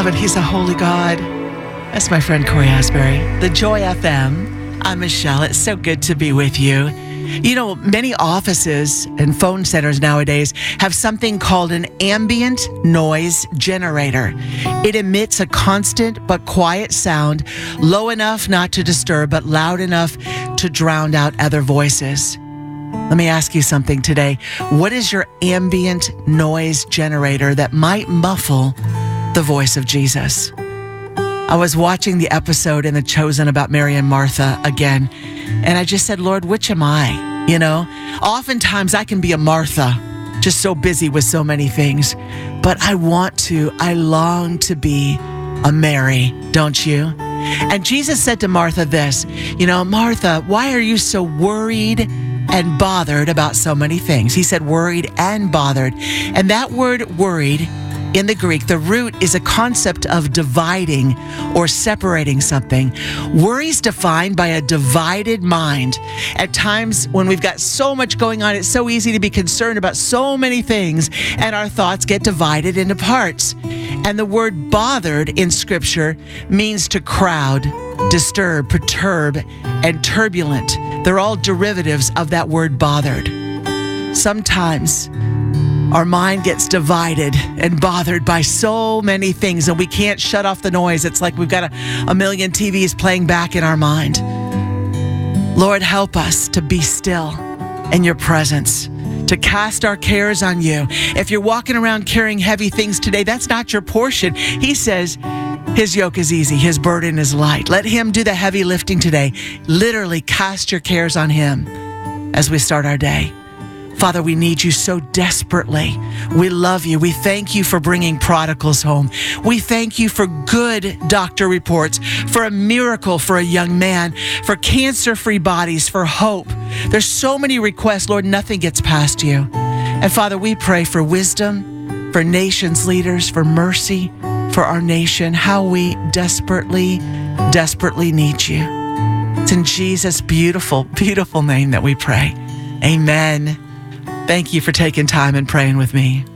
but He's a holy God. That's my friend Corey Asbury. The Joy FM. I'm Michelle. It's so good to be with you. You know, many offices and phone centers nowadays have something called an ambient noise generator. It emits a constant but quiet sound, low enough not to disturb, but loud enough to drown out other voices. Let me ask you something today. What is your ambient noise generator that might muffle the voice of Jesus? I was watching the episode in The Chosen about Mary and Martha again, and I just said, Lord, which am I? You know, oftentimes I can be a Martha, just so busy with so many things, but I long to be a Mary, don't you? And Jesus said to Martha this, Martha, why are you so worried and bothered about so many things? He said worried and bothered. And that word worried in the Greek, the root is a concept of dividing or separating something. Worry is defined by a divided mind. At times when we've got so much going on, it's so easy to be concerned about so many things, and our thoughts get divided into parts. And the word bothered in Scripture means to crowd, disturb, perturb, and turbulent. They're all derivatives of that word bothered. Sometimes our mind gets divided and bothered by so many things, and we can't shut off the noise. It's like we've got a million TVs playing back in our mind. Lord, help us to be still in your presence, to cast our cares on you. If you're walking around carrying heavy things today, that's not your portion. He says his yoke is easy, his burden is light. Let him do the heavy lifting today. Literally cast your cares on him as we start our day. Father, we need you so desperately. We love you. We thank you for bringing prodigals home. We thank you for good doctor reports, for a miracle for a young man, for cancer-free bodies, for hope. There's so many requests, Lord, nothing gets past you. And Father, we pray for wisdom, for nations leaders, for mercy, for our nation, how we desperately, desperately need you. It's in Jesus' beautiful, beautiful name that we pray. Amen. Thank you for taking time and praying with me.